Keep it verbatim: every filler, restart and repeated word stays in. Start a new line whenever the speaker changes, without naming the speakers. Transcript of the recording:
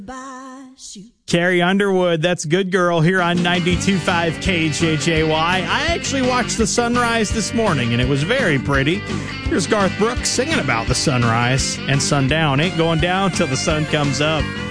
Carrie Underwood, that's Good Girl here on ninety-two point five K J J Y. I actually watched the sunrise this morning, and it was very pretty. Here's Garth Brooks singing about the sunrise and sundown. Ain't going down till the sun comes up.